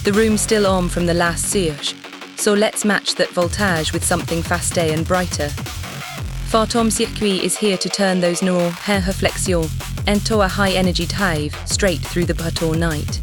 The room's still on from the last siège, so let's match that voltage with something faster and brighter. Phantom Circuit is here to turn those no hair reflexion into a high-energy dive straight through the bateau night.